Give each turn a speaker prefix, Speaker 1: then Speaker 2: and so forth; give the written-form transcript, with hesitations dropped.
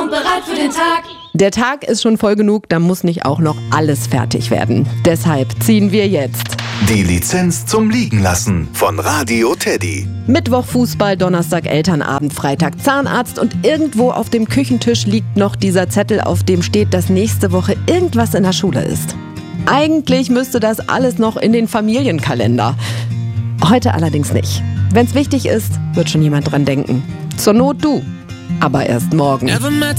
Speaker 1: und bereit für den Tag.
Speaker 2: Der Tag ist schon voll genug, da muss nicht auch noch alles fertig werden. Deshalb ziehen wir jetzt
Speaker 3: Die Lizenz zum Liegenlassen von Radio Teddy.
Speaker 2: Mittwoch Fußball, Donnerstag Elternabend, Freitag Zahnarzt und irgendwo auf dem Küchentisch liegt noch dieser Zettel, auf dem steht, dass nächste Woche irgendwas in der Schule ist. Eigentlich müsste das alles noch in den Familienkalender. Heute allerdings nicht. Wenn's wichtig ist, wird schon jemand dran denken. Zur Not du. Aber erst morgen.